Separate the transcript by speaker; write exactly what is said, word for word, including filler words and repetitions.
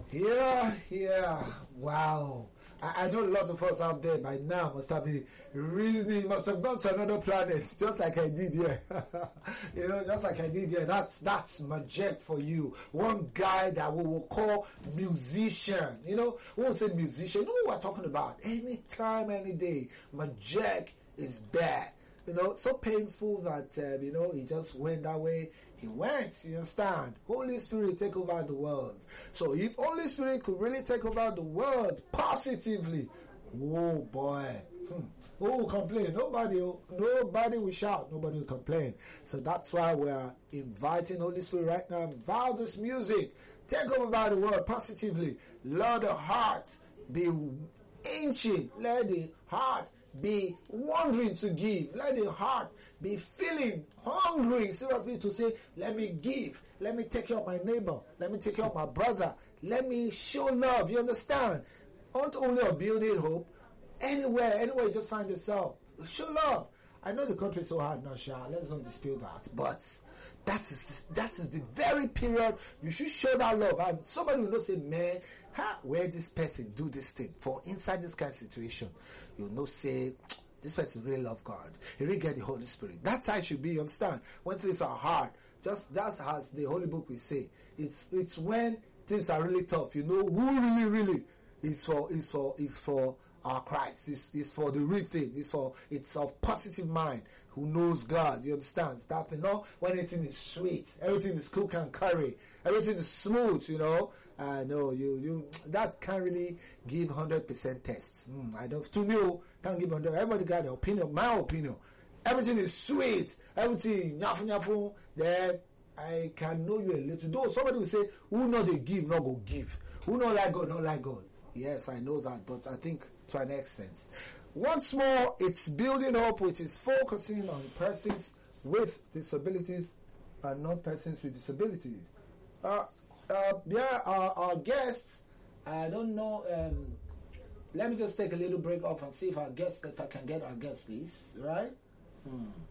Speaker 1: Yeah, yeah. Wow. I, I know a lot of us out there by now must have been reasoning, must have gone to another planet, just like I did here. You know, just like I did here. That's that's Majek for you. One guy that we will call musician. You know, we won't say musician. You know what we're talking about? Anytime, any day, Majek is there. You know, so painful that, uh, you know, he just went that way. He went, you understand? Holy Spirit take over the world. So if Holy Spirit could really take over the world positively, oh boy. Hmm. Who will complain? Nobody, nobody will shout. Nobody will complain. So that's why we're inviting Holy Spirit right now. Via this music, take over the world positively. Let the heart be ancient. Let the heart be wondering to give. Let the heart be feeling hungry seriously to say, let me give, let me take care of my neighbor, let me take care of my brother, let me show love. You understand? Not only of building hope, anywhere anywhere you just find yourself, show love. I know the country is so hard now, Sha, let's not dispute that, but that is that is the very period you should show that love. And somebody will not say, man, how, where this person do this thing for inside this kind of situation, you will not say, this person really love God, he really get the Holy Spirit. That's how it should be. You understand? When things are hard, just that's as the Holy Book will say, it's it's when things are really tough, you know who really really is for is for is for our Christ. It's, it's for the real thing. It's for it's of positive mind who knows God. You understand? That, you know, when everything is sweet, everything is cook and curry, everything is smooth, you know. I uh, know you you that can't really give hundred percent tests. Mm, I don't to me can't give hundred. Everybody got their opinion. My opinion. Everything is sweet. Everything nyafu nyafu. Then I can know you a little. Though somebody will say, "Who know they give, not go give. Who know like God, not like God." Yes, I know that, but I think to an extent. Once more, it's building up, which is focusing on persons with disabilities and not persons with disabilities. Uh, uh, yeah, our, our guests, I don't know, um, let me just take a little break off and see if our guests, if I can get our guests, please, right? Hmm.